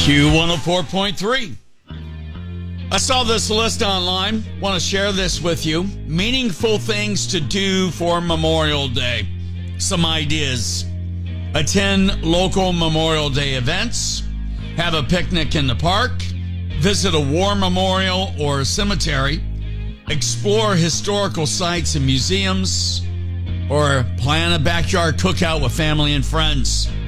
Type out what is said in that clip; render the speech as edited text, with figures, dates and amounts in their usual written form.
Q104.3. I saw this list online. Want to share this with you. Meaningful things to do for Memorial Day. Some ideas. Attend local Memorial Day events. Have a picnic in the park. Visit a war memorial or cemetery. Explore historical sites and museums. Or plan a backyard cookout with family and friends.